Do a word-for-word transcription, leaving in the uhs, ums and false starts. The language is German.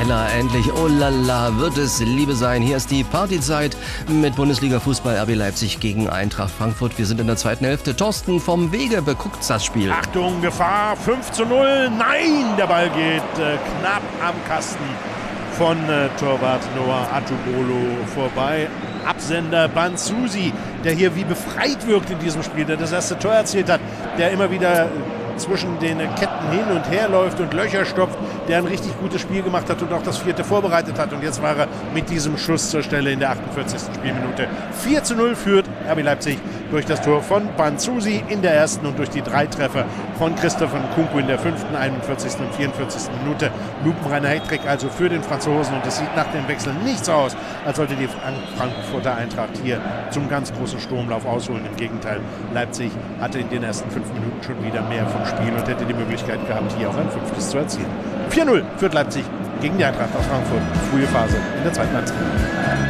Ella, endlich, oh lala, wird es Liebe sein. Hier ist die Partyzeit mit Bundesliga-Fußball R B Leipzig gegen Eintracht Frankfurt. Wir sind in der zweiten Hälfte. Thorsten vom Wege beguckt das Spiel. Achtung, Gefahr, fünf zu null. Nein, der Ball geht äh, knapp am Kasten von äh, Torwart Noah Atubolo vorbei. Absender Banzusi, der hier wie befreit wirkt in diesem Spiel, der das erste Tor erzielt hat, der immer wieder zwischen den Ketten hin und her läuft und Löcher stopft, der ein richtig gutes Spiel gemacht hat und auch das vierte vorbereitet hat. Und jetzt war er mit diesem Schuss zur Stelle in der achtundvierzigsten Spielminute. vier zu null führt R B Leipzig durch das Tor von Banzusi in der ersten und durch die drei Treffer von Christoph Nkunku in der fünften, einundvierzigsten und vierundvierzigsten Minute. Lupenreiner Hattrick also für den Franzosen, und es sieht nach dem Wechsel nicht so aus, als sollte die Frankfurter Eintracht hier zum ganz großen Sturmlauf ausholen. Im Gegenteil, Leipzig hatte in den ersten fünf Minuten schon wieder mehr vom Spiel und hätte die Möglichkeit gehabt, hier auch ein fünftes zu erzielen. vier null führt Leipzig gegen die Eintracht aus Frankfurt. Frühe Phase in der zweiten Halbzeit.